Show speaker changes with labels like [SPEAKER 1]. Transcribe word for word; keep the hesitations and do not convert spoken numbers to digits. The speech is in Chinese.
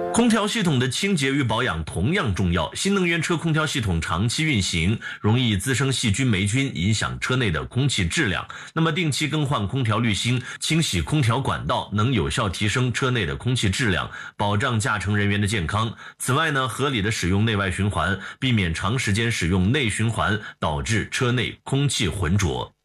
[SPEAKER 1] 空调系统的清洁与保养同样重要。新能源车空调系统长期运行，容易滋生细菌、霉菌，影响车内的空气质量。那么定期更换空调滤芯，清洗空调管道，能有效提升车内的空气质量，保障驾乘人员的健康。此外呢，合理的使用内外循环，避免长时间使用内循环，导致车内空气浑浊。